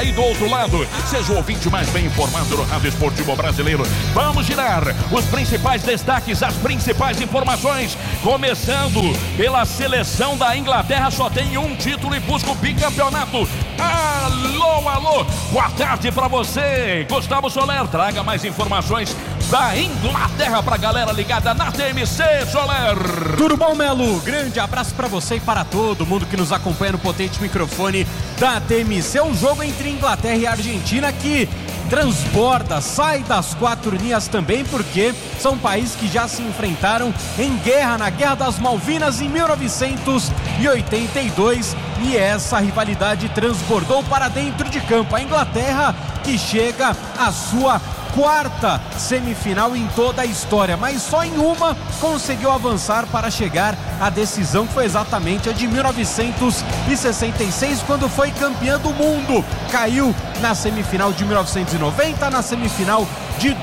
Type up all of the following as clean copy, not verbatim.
E do outro lado, seja o ouvinte mais bem informado do Rádio Esportivo Brasileiro. Vamos girar os principais destaques, as principais informações. Começando pela seleção da Inglaterra, só tem um título e busca o bicampeonato. Alô, alô, boa tarde pra você, Gustavo Soler. Traga mais informações da Inglaterra pra galera ligada na TMC, Soler. Tudo bom, Melo? Grande abraço pra você e para todo mundo que nos acompanha no potente microfone da TMC. É um jogo entre Inglaterra e Argentina que transborda, sai das quatro linhas também, porque são países que já se enfrentaram em guerra, na Guerra das Malvinas em 1982, e essa rivalidade transbordou para dentro de campo. A Inglaterra que chega à sua quarta semifinal em toda a história, mas só em uma conseguiu avançar para chegar à decisão, que foi exatamente a de 1966, quando foi campeã do mundo. Caiu na semifinal de 1990, na semifinal de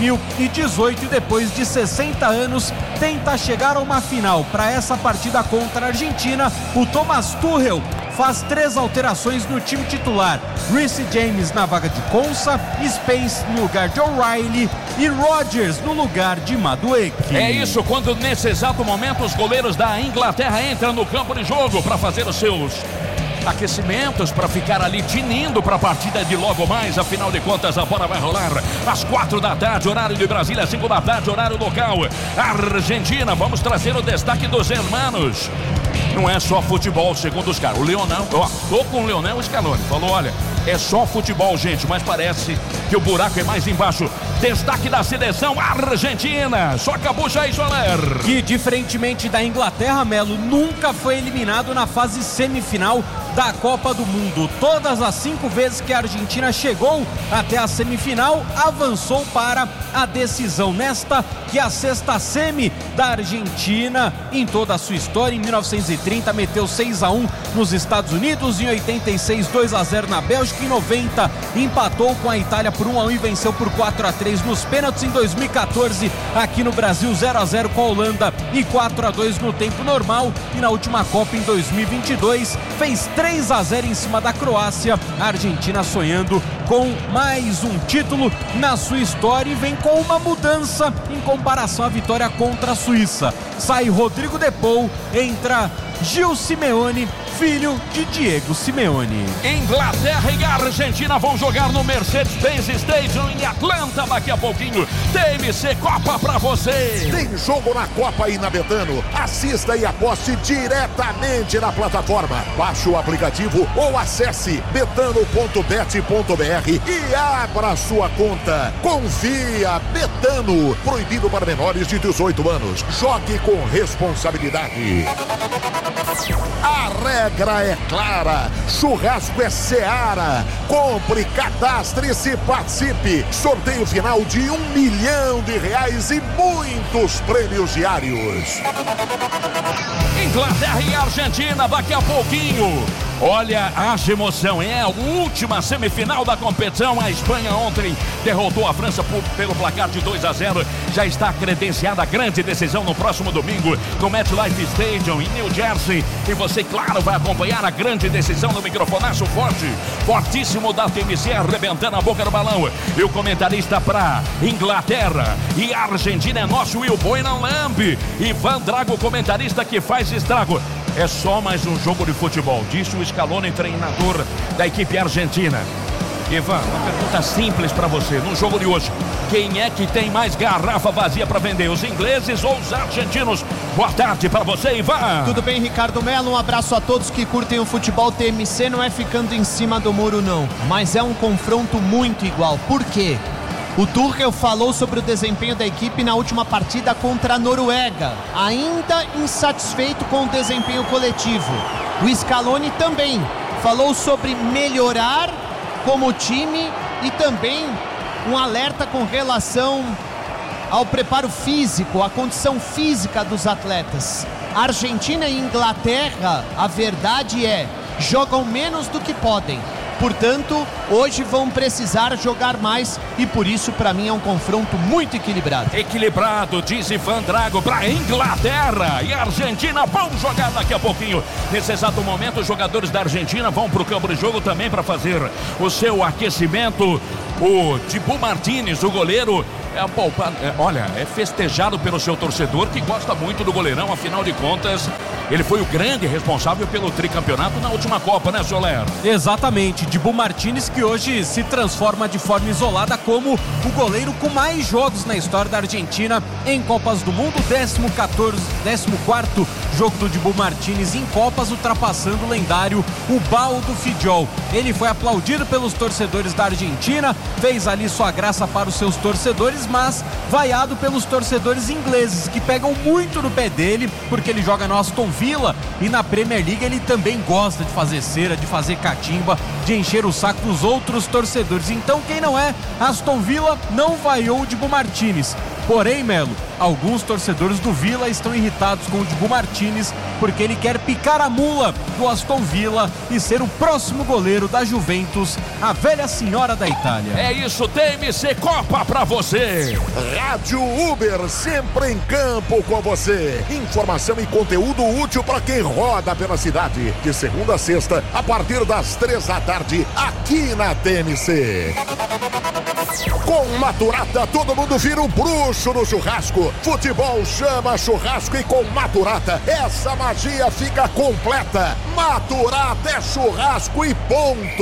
2018 e depois de 60 anos tenta chegar a uma final. Para essa partida contra a Argentina, o Thomas Tuchel faz 3 alterações no time titular: Reece James na vaga de Konsa, Spence no lugar de O'Reilly e Rodgers no lugar de Madueke. É isso, quando nesse exato momento os goleiros da Inglaterra entram no campo de jogo para fazer os seus aquecimentos, para ficar ali tinindo para a partida de logo mais. Afinal de contas, a bola vai rolar às 4 da tarde, horário de Brasília, 5 da tarde, horário local. Argentina, vamos trazer o destaque dos hermanos. Não é só futebol, segundo os caras. O Leonel, tô com o Leonel Scaloni, falou: olha, é só futebol, gente, mas parece que o buraco é mais embaixo. Destaque da seleção argentina, só cabucha aí, Soler. Que, diferentemente da Inglaterra, Melo, nunca foi eliminado na fase semifinal da Copa do Mundo. Todas as 5 vezes que a Argentina chegou até a semifinal, avançou para a decisão. Nesta, que é a 6ª semi da Argentina em toda a sua história. Em 1930 meteu 6-1 nos Estados Unidos, em 86 2-0 na Bélgica, em 90 empatou com a Itália por 1-1 e venceu por 4-3 nos pênaltis. Em 2014 aqui no Brasil, 0-0 com a Holanda e 4-2 no tempo normal, e na última Copa em 2022 fez 3-0 em cima da Croácia. A Argentina sonhando com mais um título na sua história e vem com uma mudança em comparação à vitória contra a Suíça. Sai Rodrigo De Paul, entra Gil Simeone, filho de Diego Simeone. Inglaterra e Argentina vão jogar no Mercedes-Benz Stadium em Atlanta daqui a pouquinho. TMC Copa pra você. Tem jogo na Copa e na Betano. Assista e aposte diretamente na plataforma. Baixe o aplicativo ou acesse betano.bet.br e abra sua conta. Confia, Betano. Proibido para menores de 18 anos. Jogue com responsabilidade. A regra é clara, churrasco é Seara. Compre, cadastre-se, participe. Sorteio final de R$1 milhão e muitos prêmios diários. Inglaterra e Argentina daqui a pouquinho. Olha, haja emoção, é a última semifinal da competição. A Espanha ontem derrotou a França pelo placar de 2-0. Já está credenciada a grande decisão no próximo domingo no MetLife Stadium em New Jersey. E você, claro, vai acompanhar a grande decisão no microfonaço fortíssimo da TMC, arrebentando a boca do balão. E o comentarista para Inglaterra e Argentina é nosso Will Boynan-Lamb. Ivan Drago, comentarista que faz estrago. É só mais um jogo de futebol, disse o Scaloni, treinador da equipe argentina. Ivan, uma pergunta simples para você. No jogo de hoje, quem é que tem mais garrafa vazia para vender? Os ingleses ou os argentinos? Boa tarde para você, Ivan. Tudo bem, Ricardo Melo? Um abraço a todos que curtem o futebol. TMC não é ficando em cima do muro, não. Mas é um confronto muito igual. Por quê? O Tuchel falou sobre o desempenho da equipe na última partida contra a Noruega, ainda insatisfeito com o desempenho coletivo. O Scaloni também falou sobre melhorar como time e também um alerta com relação ao preparo físico, à condição física dos atletas. Argentina e Inglaterra, a verdade é, jogam menos do que podem. Portanto, hoje vão precisar jogar mais e por isso, para mim, é um confronto muito equilibrado. Equilibrado, diz Ivan Drago, para Inglaterra e Argentina vão jogar daqui a pouquinho. Nesse exato momento, os jogadores da Argentina vão para o campo de jogo também para fazer o seu aquecimento. O Dibu Martínez, o goleiro, é festejado pelo seu torcedor que gosta muito do goleirão, afinal de contas, ele foi o grande responsável pelo tricampeonato na última Copa, né, Soler? Exatamente, Dibu Martínez, que hoje se transforma de forma isolada como o goleiro com mais jogos na história da Argentina em Copas do Mundo, 14º jogo do Dibu Martínez em Copas, ultrapassando o lendário Ubaldo Fidjol. Ele foi aplaudido pelos torcedores da Argentina, fez ali sua graça para os seus torcedores, mas vaiado pelos torcedores ingleses, que pegam muito no pé dele, porque ele joga no Aston Villa e na Premier League ele também gosta de fazer cera, de fazer catimba, de encher o saco dos outros torcedores. Então quem não é Aston Villa não vaiou o Dibu Martínez. Porém, Melo, alguns torcedores do Villa estão irritados com o Dibu Martínez porque ele quer picar a mula do Aston Villa e ser o próximo goleiro da Juventus, a velha senhora da Itália. É isso, TMC Copa pra você. Rádio Uber, sempre em campo com você. Informação e conteúdo útil para quem roda pela cidade. De segunda a sexta, a partir das 3 da tarde, aqui na TMC. Com Maturata, todo mundo vira um bruxo no churrasco. Futebol chama churrasco e com Maturata, essa magia fica completa. Maturata é churrasco e ponto.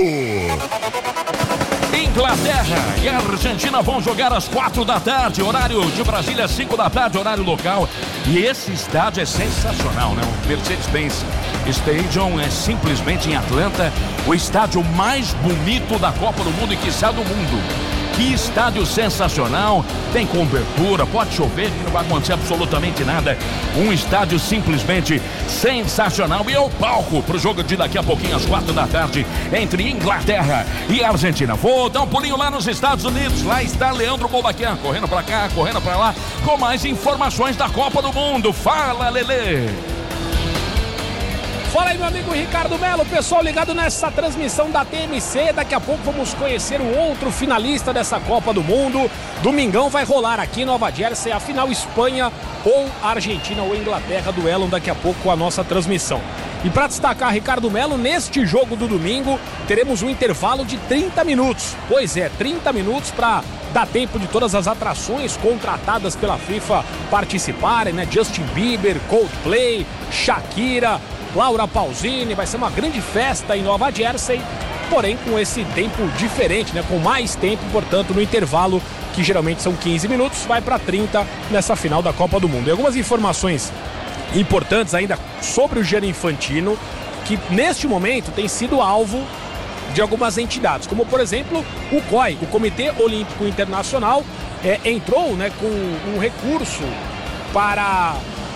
Inglaterra e Argentina vão jogar às 4 da tarde, horário de Brasília, 5 da tarde, horário local. E esse estádio é sensacional, né? O Mercedes-Benz Stadium é simplesmente em Atlanta, o estádio mais bonito da Copa do Mundo e quiçá do mundo. Que estádio sensacional, tem cobertura, pode chover, que não vai acontecer absolutamente nada. Um estádio simplesmente sensacional e é o palco para o jogo de daqui a pouquinho às 4 da tarde entre Inglaterra e Argentina. Vou dar um pulinho lá nos Estados Unidos, lá está Leandro Bolbaquian, correndo para cá, correndo para lá, com mais informações da Copa do Mundo. Fala, Lelê! Fala aí, meu amigo Ricardo Melo, pessoal ligado nessa transmissão da TMC. Daqui a pouco vamos conhecer o outro finalista dessa Copa do Mundo. Domingão vai rolar aqui em Nova Jersey a final Espanha ou Argentina ou Inglaterra, duelam daqui a pouco com a nossa transmissão. E para destacar, Ricardo Melo, neste jogo do domingo teremos um intervalo de 30 minutos. Pois é, 30 minutos para dar tempo de todas as atrações contratadas pela FIFA participarem, né? Justin Bieber, Coldplay, Shakira, Laura Pausini, vai ser uma grande festa em Nova Jersey, porém com esse tempo diferente, né? Com mais tempo, portanto, no intervalo, que geralmente são 15 minutos, vai para 30 nessa final da Copa do Mundo. E algumas informações importantes ainda sobre o Gianni Infantino, que neste momento tem sido alvo de algumas entidades, como por exemplo o COI, o Comitê Olímpico Internacional, entrou, né, com um recurso para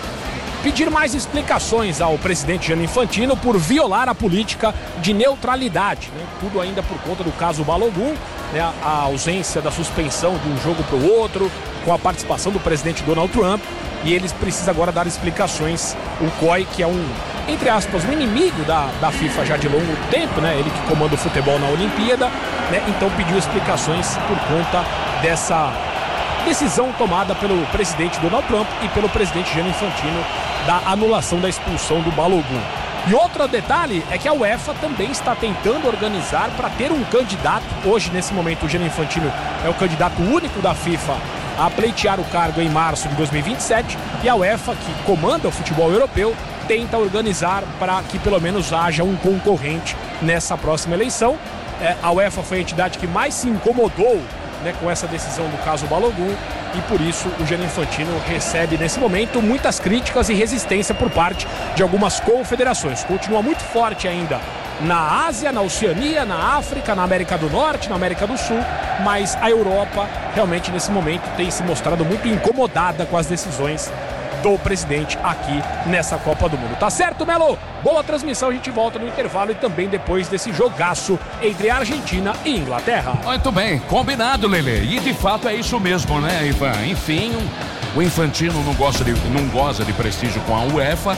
pedir mais explicações ao presidente Gianni Infantino por violar a política de neutralidade, né? Tudo ainda por conta do caso Balogun, né? A ausência da suspensão de um jogo para o outro, com a participação do presidente Donald Trump, e eles precisam agora dar explicações. O COI, que é um, entre aspas, um inimigo da FIFA já de longo tempo, né? Ele que comanda o futebol na Olimpíada, né? Então pediu explicações por conta dessa decisão tomada pelo presidente Donald Trump e pelo presidente Gianni Infantino da anulação da expulsão do Balogun. E outro detalhe é que a UEFA também está tentando organizar para ter um candidato. Hoje, nesse momento, o Gianni Infantino é o candidato único da FIFA a pleitear o cargo em março de 2027, e a UEFA, que comanda o futebol europeu, tenta organizar para que pelo menos haja um concorrente nessa próxima eleição. A UEFA foi a entidade que mais se incomodou, né, com essa decisão do caso Balogun, e por isso o Gianni Infantino recebe nesse momento muitas críticas e resistência por parte de algumas confederações. Continua muito forte ainda na Ásia, na Oceania, na África, na América do Norte, na América do Sul, mas a Europa realmente nesse momento tem se mostrado muito incomodada com as decisões do presidente aqui nessa Copa do Mundo. Tá certo, Melo? Boa transmissão, a gente volta no intervalo e também depois desse jogaço entre Argentina e Inglaterra. Muito bem, combinado, Lelê. E de fato é isso mesmo, né, Ivan? Enfim, o Infantino não goza de prestígio com a UEFA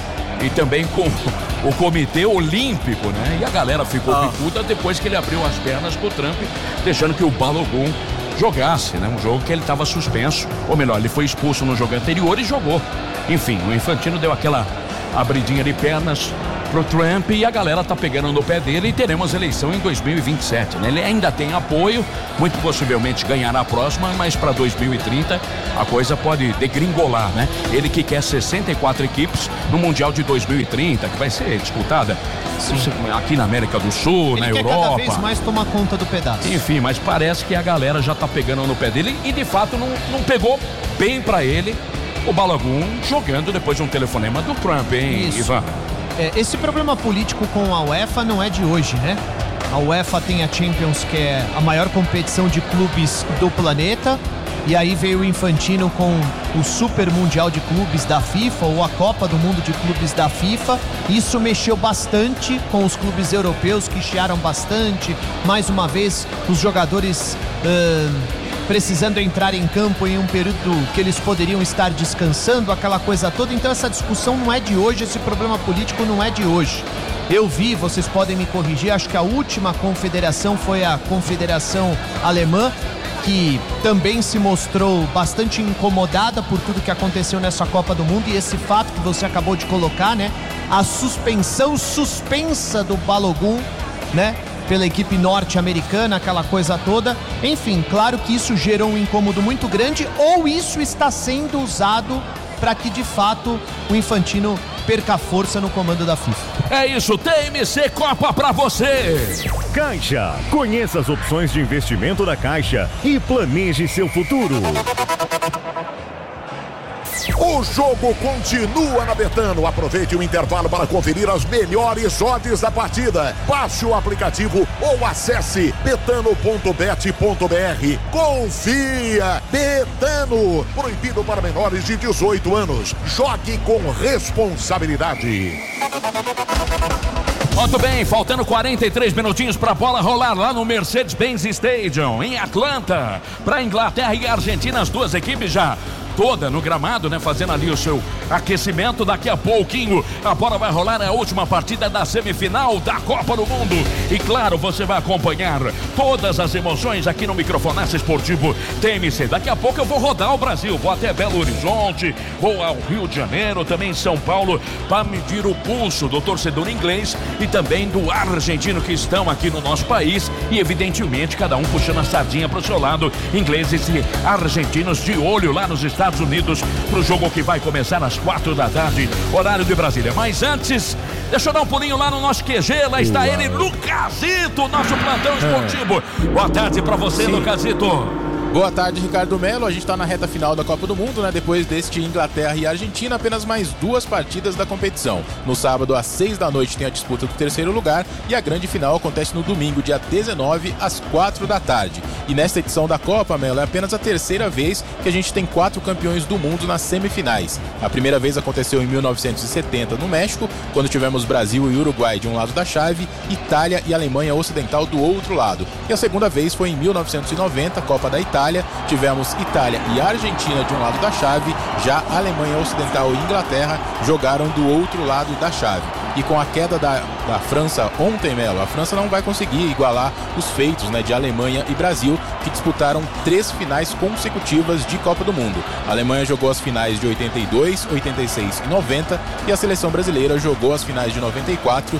e também com o Comitê Olímpico, né? E a galera ficou picuda depois que ele abriu as pernas pro Trump, deixando que o Balogun jogasse, né? Um jogo que ele estava suspenso, ou melhor, ele foi expulso no jogo anterior e jogou. Enfim, o Infantino deu aquela abridinha de pernas pro Trump e a galera tá pegando no pé dele e teremos eleição em 2027, né? Ele ainda tem apoio, muito possivelmente ganhará a próxima, mas para 2030 a coisa pode degringolar, né? Ele que quer 64 equipes no Mundial de 2030, que vai ser disputada aqui na América do Sul, ele na quer Europa. cada vez mais tomar conta do pedaço. Enfim, mas parece que a galera já tá pegando no pé dele e de fato não pegou bem para ele o Balogun jogando depois de um telefonema do Trump, hein, Isso. Ivan? Esse problema político com a UEFA não é de hoje, né? A UEFA tem a Champions, que é a maior competição de clubes do planeta, e aí veio o Infantino com o Super Mundial de Clubes da FIFA, ou a Copa do Mundo de Clubes da FIFA. Isso mexeu bastante com os clubes europeus, que chiaram bastante. Mais uma vez, os jogadores precisando entrar em campo em um período que eles poderiam estar descansando, aquela coisa toda. Então essa discussão não é de hoje, esse problema político não é de hoje. Eu vi, vocês podem me corrigir, acho que a última confederação foi a Confederação Alemã, que também se mostrou bastante incomodada por tudo que aconteceu nessa Copa do Mundo, e esse fato que você acabou de colocar, né? A suspensão suspensa do Balogun, né? Pela equipe norte-americana, aquela coisa toda. Enfim, claro que isso gerou um incômodo muito grande, ou isso está sendo usado para que de fato o Infantino perca força no comando da FIFA. É isso, TMC Copa pra você. Caixa, conheça as opções de investimento da Caixa e planeje seu futuro. O jogo continua na Betano. Aproveite o intervalo para conferir as melhores odds da partida. Baixe o aplicativo ou acesse betano.bet.br. Confia! Betano. Proibido para menores de 18 anos. Jogue com responsabilidade. Muito bem, faltando 43 minutinhos para a bola rolar lá no Mercedes-Benz Stadium, em Atlanta, para Inglaterra e Argentina, as duas equipes já toda no gramado, né, fazendo ali o seu aquecimento. Daqui a pouquinho a bola vai rolar, é a última partida da semifinal da Copa do Mundo, e claro, você vai acompanhar todas as emoções aqui no Microfonaço Esportivo TMC. Daqui a pouco eu vou rodar o Brasil, vou até Belo Horizonte, vou ao Rio de Janeiro, também em São Paulo, para medir o pulso do torcedor inglês e também do argentino, que estão aqui no nosso país, e evidentemente cada um puxando a sardinha para o seu lado, ingleses e argentinos de olho lá nos Estados Unidos para o jogo que vai começar às 4 da tarde, horário de Brasília. Mas antes, deixa eu dar um pulinho lá no nosso QG, lá está ele, Lucasito, nosso plantão esportivo. Boa tarde para você, Lucasito. Boa tarde, Ricardo Melo. A gente está na reta final da Copa do Mundo, né? Depois deste Inglaterra e Argentina, apenas mais 2 partidas da competição. No sábado, às 6 da noite, tem a disputa do terceiro lugar, e a grande final acontece no domingo, dia 19, às 4 da tarde. E nesta edição da Copa, Melo, é apenas a terceira vez que a gente tem 4 campeões do mundo nas semifinais. A primeira vez aconteceu em 1970, no México, quando tivemos Brasil e Uruguai de um lado da chave, Itália e Alemanha Ocidental do outro lado. E a segunda vez foi em 1990, Copa da Itália. Tivemos Itália e Argentina de um lado da chave, já Alemanha Ocidental e Inglaterra jogaram do outro lado da chave. E com a queda da França ontem, Melo, a França não vai conseguir igualar os feitos, né, de Alemanha e Brasil, que disputaram 3 finais consecutivas de Copa do Mundo. A Alemanha jogou as finais de 82, 86 e 90, e a seleção brasileira jogou as finais de 94,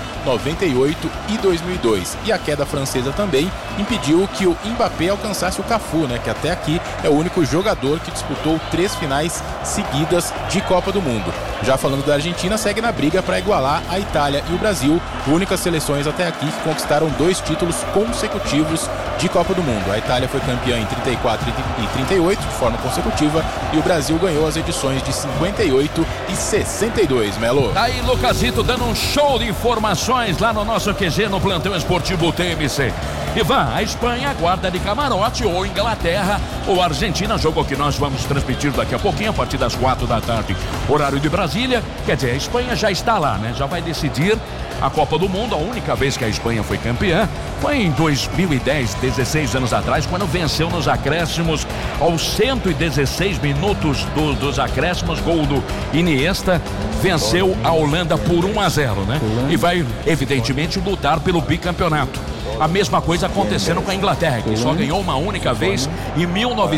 98 e 2002. E a queda francesa também impediu que o Mbappé alcançasse o Cafu, né, que até aqui é o único jogador que disputou 3 finais seguidas de Copa do Mundo. Já falando da Argentina, segue na briga para igualar a Itália e o Brasil, únicas seleções até aqui que conquistaram 2 títulos consecutivos de Copa do Mundo. A Itália foi campeã em 34 e 38 de forma consecutiva, e o Brasil ganhou as edições de 58 e 62, Melo. Aí, Lucasito, dando um show de informações lá no nosso QG, no plantão esportivo TMC. Ivan, a Espanha aguarda de camarote ou Inglaterra ou Argentina, jogo que nós vamos transmitir daqui a pouquinho, a partir das 4 da tarde, horário de Brasília. Quer dizer, a Espanha já está lá, né? Já vai decidir a Copa do Mundo. A única vez que a Espanha foi campeã foi em 2010, 16 anos atrás, quando venceu nos acréscimos aos 116 minutos dos acréscimos, gol do Iniesta, venceu a Holanda por 1-0, né? E vai, evidentemente, lutar pelo bicampeonato. A mesma coisa acontecendo com a Inglaterra, que só ganhou uma única vez em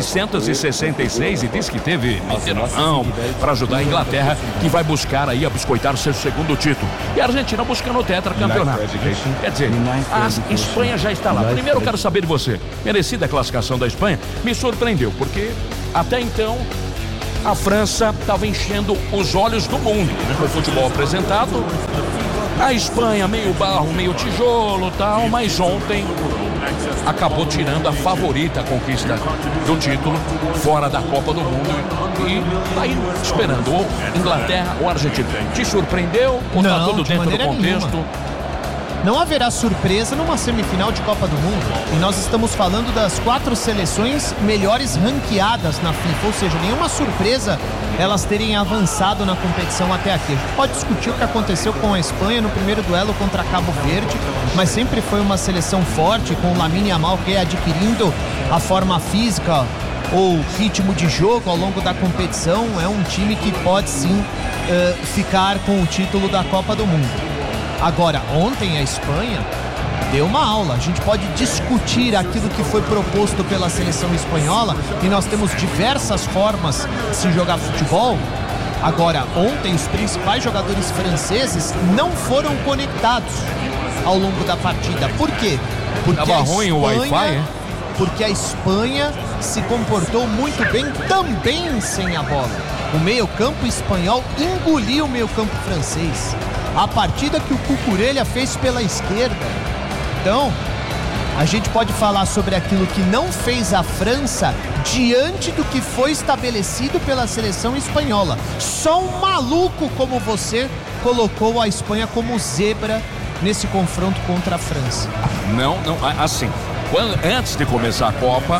1966 e diz que teve mão para ajudar a Inglaterra, que vai buscar aí a biscoitar seu segundo título. E a Argentina buscando o tetracampeonato. Quer dizer, a Espanha já está lá. Primeiro eu quero saber de você, merecida a classificação da Espanha? Me surpreendeu, porque até então a França estava enchendo os olhos do mundo, né? Com o futebol apresentado. A Espanha meio barro, meio tijolo e tal, mas ontem acabou tirando a favorita, a conquista do título fora da Copa do Mundo e tá aí esperando ou Inglaterra ou Argentina. Te surpreendeu ou tá tudo dentro do contexto? Nenhuma. Não haverá surpresa numa semifinal de Copa do Mundo. E nós estamos falando das 4 seleções melhores ranqueadas na FIFA. Ou seja, nenhuma surpresa elas terem avançado na competição até aqui. A gente pode discutir o que aconteceu com a Espanha no primeiro duelo contra Cabo Verde, mas sempre foi uma seleção forte, com o Lamine Yamal readquirindo a forma física ou ritmo de jogo ao longo da competição. É um time que pode sim ficar com o título da Copa do Mundo. Agora, ontem a Espanha deu uma aula. A gente pode discutir aquilo que foi proposto pela seleção espanhola e nós temos diversas formas de se jogar futebol. Agora, ontem os principais jogadores franceses não foram conectados ao longo da partida. Por quê? Porque tava ruim o Wi-Fi, hein? Porque a Espanha se comportou muito bem também sem a bola. O meio-campo espanhol engoliu o meio-campo francês. A partida que o Cucurella fez pela esquerda. Então, a gente pode falar sobre aquilo que não fez a França diante do que foi estabelecido pela seleção espanhola. Só um maluco como você colocou a Espanha como zebra nesse confronto contra a França. Não, assim, antes de começar a Copa,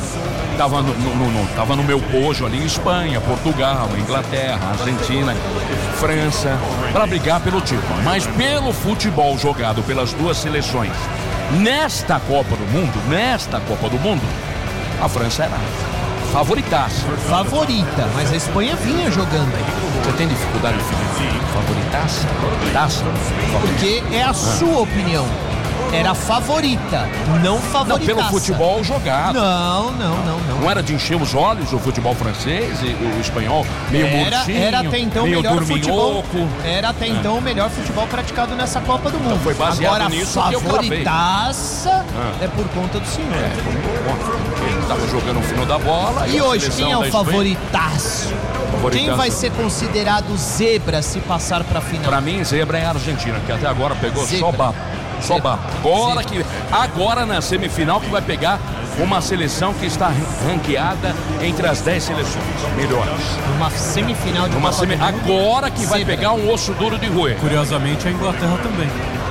tava no meu pojo ali Espanha, Portugal, Inglaterra, Argentina, França, para brigar pelo título. Mas pelo futebol jogado pelas duas seleções nesta Copa do Mundo, a França era favoritaça. Favorita, mas a Espanha vinha jogando aí. Você tem dificuldade de favoritaça? Porque é a sua opinião. Era favorita, não favoritaça. Não, pelo futebol jogado. Não. Não era de encher os olhos o futebol francês e o espanhol, meio murchinho, era até então meio melhor dorminhoco. Futebol. Era até então o melhor futebol praticado nessa Copa do Mundo. Então foi baseado agora, nisso que eu favoritaça é por conta do senhor. Ele estava jogando o fino da bola. E hoje, quem é o favoritaço? Quem vai ser considerado zebra se passar para a final? Para mim, zebra é a Argentina, que até agora pegou só baba. Agora na semifinal que vai pegar uma seleção que está ranqueada entre as 10 seleções melhores. Uma semifinal de Copa do Mundo. Agora que vai pegar um osso duro de roer. Curiosamente a Inglaterra também.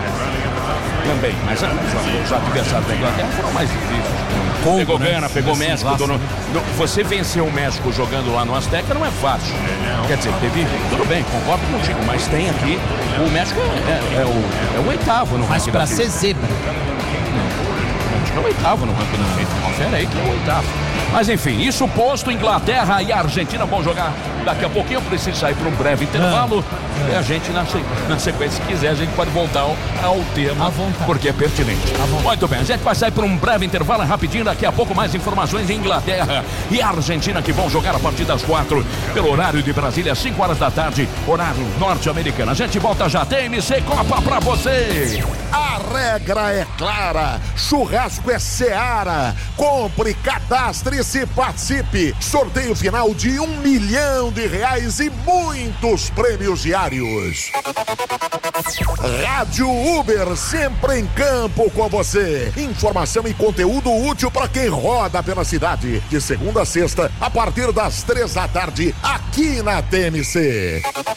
Mas os adversários da Inglaterra foram mais difíceis. Pegou Gana, pegou México. Você venceu o México jogando lá no Azteca não é fácil. Quer dizer, tudo bem, concordo contigo, mas tem aqui, o México é o oitavo no ranking. Mas para ser zebra. É o oitavo no ranking da FIFA. Confere aí que é o oitavo. Mas enfim, isso posto, Inglaterra e Argentina vão jogar daqui a pouquinho. Eu preciso sair para um breve intervalo. E a gente, na sequência, se quiser, a gente pode voltar ao tema, porque é pertinente. Muito bem, a gente vai sair para um breve intervalo rapidinho. Daqui a pouco mais informações em Inglaterra e Argentina, que vão jogar a partir das 4 pelo horário de Brasília, 5 horas da tarde, horário norte-americano. A gente volta já, TMC Copa pra você. A regra é clara, churrasco é Seara. Compre, cadastre-se e participe. Sorteio final de R$1 milhão e muitos prêmios diários. Rádio Uber, sempre em campo com você. Informação e conteúdo útil para quem roda pela cidade. De segunda a sexta, a partir das 3 da tarde, aqui na TMC.